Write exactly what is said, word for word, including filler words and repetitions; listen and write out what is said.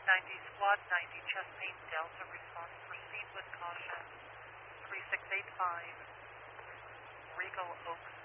ninety Squad ninety, Chesapeake Delta, response, proceed with caution. three six eight five, Regal Oaks.